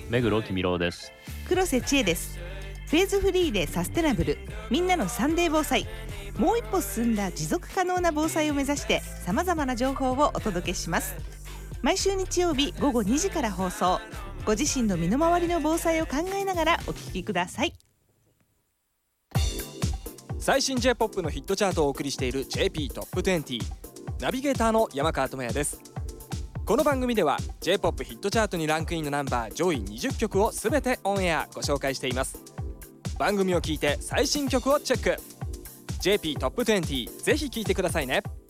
目黒君郎です。 黒瀬千恵です。フェーズフリーでサステナブル、みんなのサンデー防災、もう一歩進んだ持続可能な防災を目指して様々な情報をお届けします。毎週日曜日午後2時から放送。ご自身の身の回りの防災を考えながらお聞きください。 最新 J-POP のヒットチャートをお送りしている JP トップ20、ナビゲーターの山川智也です。この番組では J-POP ヒットチャートにランクインのナンバー上位20曲をすべてオンエアご紹介しています。番組を聞いて最新曲をチェック。 JP トップ20、ぜひ聞いてくださいね。